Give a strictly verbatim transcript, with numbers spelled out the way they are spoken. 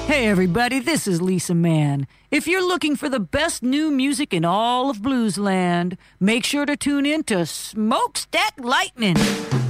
Hey everybody, this is Lisa Mann. If you're looking for the best new music in all of Bluesland, make sure to tune in to Smokestack Lightning.